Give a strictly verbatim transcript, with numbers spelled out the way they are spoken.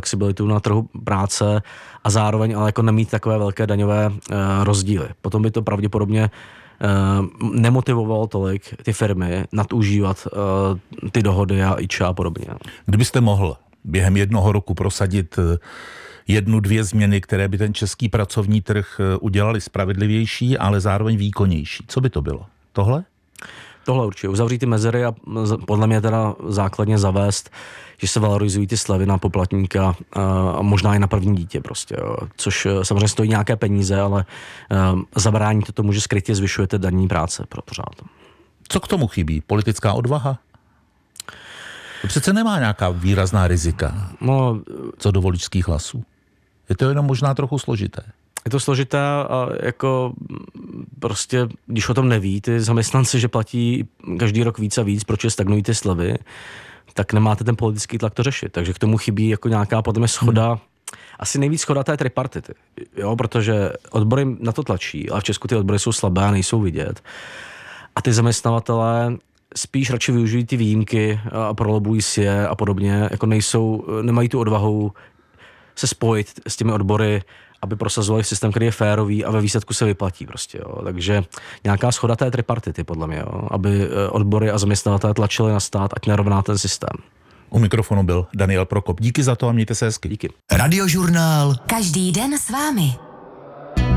flexibilitu na trhu práce a zároveň ale jako nemít takové velké daňové uh, rozdíly. Potom by to pravděpodobně uh, nemotivovalo tolik ty firmy nadužívat uh, ty dohody a I Č a podobně. Kdybyste mohl během jednoho roku prosadit jednu, dvě změny, které by ten český pracovní trh udělali spravedlivější, ale zároveň výkonnější, co by to bylo? Tohle? Tohle určitě. Uzavřít ty mezery a podle mě teda základně zavést, že se valorizují ty slevy na poplatníka a možná i na první dítě prostě. Jo. Což samozřejmě stojí nějaké peníze, ale zabrání to tomu, že skrytě zvyšujete daní práce pro pořád. Co k tomu chybí? Politická odvaha? To přece nemá nějaká výrazná rizika, no, co do voličských hlasů. Je to jenom možná trochu složité. Je to složité a jako prostě, když o tom neví ty zaměstnanci, že platí každý rok víc a víc, proč je stagnují ty slevy, tak nemáte ten politický tlak to řešit. Takže k tomu chybí jako nějaká podle mě schoda. Hmm. Asi nejvíc schoda té tripartity, jo, protože odbory na to tlačí, ale v Česku ty odbory jsou slabé a nejsou vidět. A ty zaměstnavatelé spíš radši využijí ty výjimky a prolobují si je a podobně, jako nejsou, nemají tu odvahu se spojit s těmi odbory, aby prosazovali systém, který je férový a ve výsledku se vyplatí prostě, jo. Takže nějaká schoda té tripartity, podle mě, jo, aby odbory a zaměstnavatelé tlačili na stát, ať narovná ten systém. U mikrofonu byl Daniel Prokop. Díky za to a mějte se hezky. Díky. Radiožurnál. Každý den s vámi.